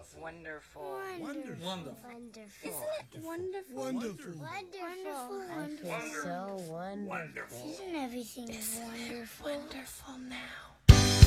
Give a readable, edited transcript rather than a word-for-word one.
Wonderful. Wonderful. Wonderful. Isn't it wonderful? Wonderful. I feel so wonderful. Isn't everything wonderful? Wonderful now.